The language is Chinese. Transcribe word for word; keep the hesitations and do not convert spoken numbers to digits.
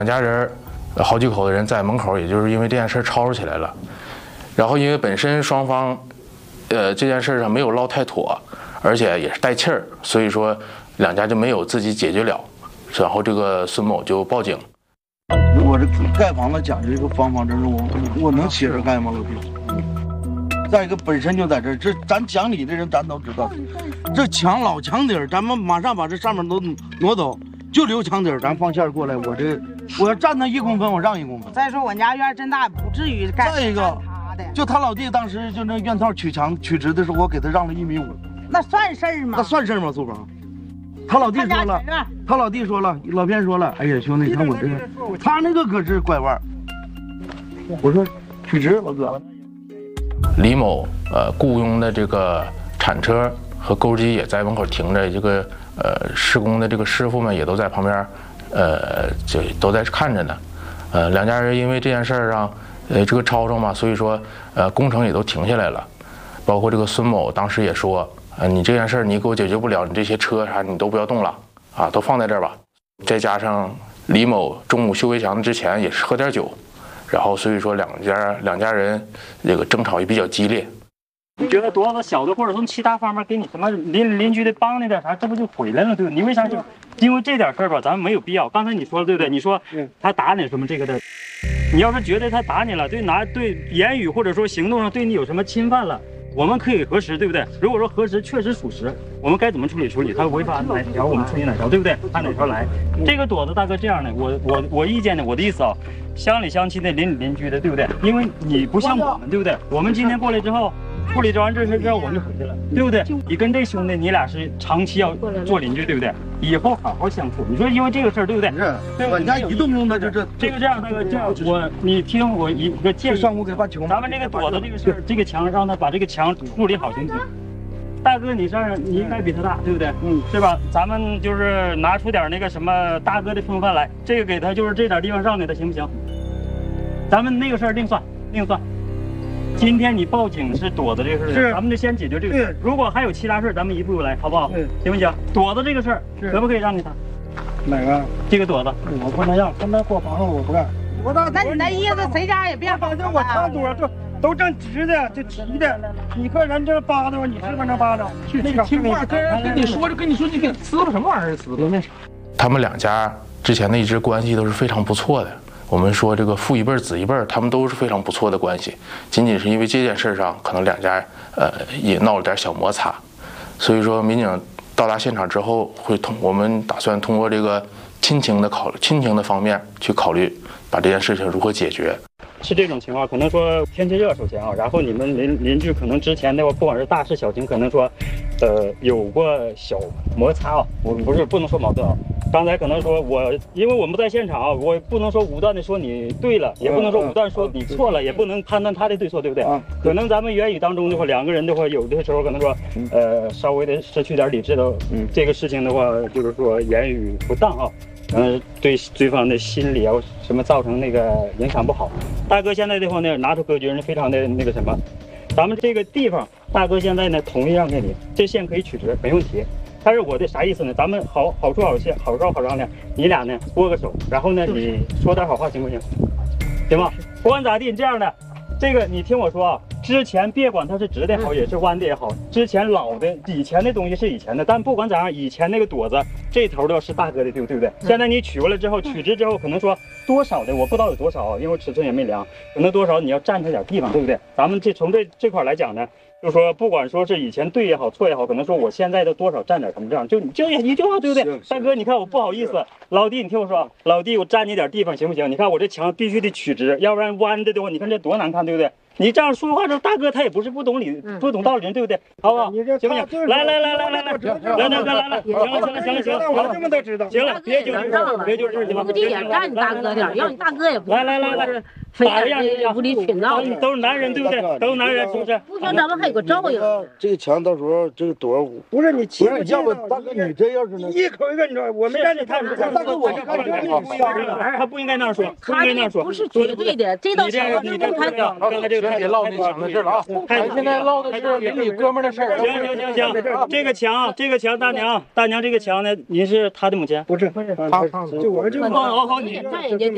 两家人，好几口的人在门口，也就是因为这件事吵吵起来了。然后因为本身双方，呃，这件事上没有唠太妥，而且也是带气儿，所以说两家就没有自己解决了。然后这个孙某就报警。 我这盖房子讲究一个方方正正，我我能接着盖吗，老弟？再一个本身就在这儿，这咱讲理的人咱都知道，这墙老墙底儿，咱们马上把这上面都挪走。 就留墙底儿，咱放线过来。我这我要占他一公分，我让一公分。 再说我家院真大，不至于盖。 再一个，就他老弟当时就那院套取墙取直的时候，我给他让了一米五。 那算事儿吗？ 那算事儿吗？苏芳，他老弟说了，他老弟说了，老偏说了，哎呀，兄弟，你看我这个，他那个可是拐弯。我说取直，老哥。 李某呃雇佣的这个铲车和钩机也在门口停着，这个。 呃，施工的这个师傅们也都在旁边，呃，就都在看着呢。呃，两家人因为这件事儿上，呃，这个吵吵嘛，所以说，呃，工程也都停下来了。包括这个孙某当时也说，呃，你这件事儿你给我解决不了，你这些车啥你都不要动了，啊，都放在这儿吧。再加上李某中午修围墙之前也是喝点酒，然后所以说两家两家人这个争吵也比较激烈。 你觉得多子小的，或者从其他方面给你什么邻邻居的帮那点啥，这不就回来了，对不对？你为啥就因为这点事儿吧，咱们没有必要。刚才你说了，对不对？你说他打你什么这个的，你要是觉得他打你了，对拿对言语或者说行动上对你有什么侵犯了，我们可以核实，对不对？如果说核实确实属实，我们该怎么处理处理？他违反哪条，我们处理哪条，对不对？按哪条来？这个垛子大哥这样的，我我我意见呢，我的意思啊，乡里乡亲的邻里邻居的，对不对？因为你不像我们，对不对？我们今天过来之后。 处理完这事之后，我们就回去了，对不对？你跟这兄弟，你俩是长期要做邻居，对不对？以后好好相处。你说因为这个事儿，对不对？ 是。我家一动用的就这。 这个这样，大哥，这样我你听我一个建议。 上午给把墙。 咱们这个垛子这个事儿，这个墙让他把这个墙处理好，行不行？大哥，你上你应该比他大，对不对？嗯，是吧？咱们就是拿出点那个什么大哥的风范来，这个给他就是这点地方让给他，行不行？咱们那个事儿另算，另算。 今天你报警是垛子这个事儿，咱们就先解决这个事儿。如果还有其他事儿，咱们一步步来，好不好？行不行？垛子这个事儿，可不可以让你他？ 哪个？ 这个垛子， 我不能让，他们过房子我不干。 我那那你那意思，谁家也别反正我长垛这都正直的，就提的。你个人这扒拉，你是不能扒拉。 那个听话，跟人跟你说就跟你说，你给撕了什么玩意儿？撕了那啥？ 他们两家之前的一直关系都是非常不错的。 我们说这个父一辈儿子一辈儿，他们都是非常不错的关系，仅仅是因为这件事上，可能两家呃也闹了点小摩擦，所以说民警到达现场之后，会通我们打算通过这个亲情的考亲情的方面去考虑，把这件事情如何解决。 是这种情况，可能说天气热，首先啊，然后你们邻邻居可能之前的话，不管是大事小情，可能说，呃，有过小摩擦啊，我不是不能说矛盾啊。刚才可能说我，因为我们在现场啊，我不能说武断的说你对了，也不能说武断说你错了，也不能判断他的对错，对不对？可能咱们言语当中的话，两个人的话，有的时候可能说，呃，稍微的失去点理智的，嗯，这个事情的话，就是说言语不当啊。 嗯，对对方的心理啊什么造成那个影响不好。大哥现在的话呢，拿出格局是非常的那个什么，咱们这个地方，大哥现在呢同意让给你，这线可以取直，没问题。但是我的啥意思呢？咱们好好说好些，好说好商量，你俩呢握个手，然后呢你说点好话行不行？行吧？不管咋地，这样的，这个你听我说啊。 之前别管它是直的好，也是弯的也好，之前老的以前的东西是以前的，但不管咋样，以前那个垛子这头的是大哥的，对不对？对不对？现在你取过来之后，取直之后，可能说多少的我不知道有多少，因为尺寸也没量，可能多少你要占它点地方，对不对？咱们这从这这块来讲呢，就说不管说是以前对也好，错也好，可能说我现在的多少占点什么这样，就你就一句话，对不对？大哥，你看我不好意思，老弟，你听我说，老弟，我占你点地方行不行？你看我这墙必须得取直，要不然弯的的话，你看这多难看，对不对？ 你这样说话，这大哥他也不是不懂理、不懂道理人，对不对？好不好？行不行？来来来来来来，来大哥来了，行了行了行了行了，我这么都知道。行了，别纠缠，别纠缠，行吗？ 估计也占你大哥点，要你大哥也不来来来来， 打样无理取闹， 都是男人，对不对？都是男人，是不是？ 不行，咱们还有个照应。 这个墙到时候这个垛， 不是你欺负要不大哥你这要是一口一个，你说我没占你太大哥我就看这个不一样，他不应该那样说，不应该那样说， 不是绝对的，这道墙你这他刚才这个别唠那墙的事了啊，咱现在唠的是邻里哥们的事儿。 行行行行，这个墙，这个墙，大娘，大娘，这个墙呢，您是他的母亲？ 不是，不是，他就我这。 好好好，你。